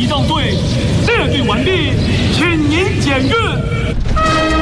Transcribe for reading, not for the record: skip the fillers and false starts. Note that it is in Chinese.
仪仗队列队完毕，请您检阅。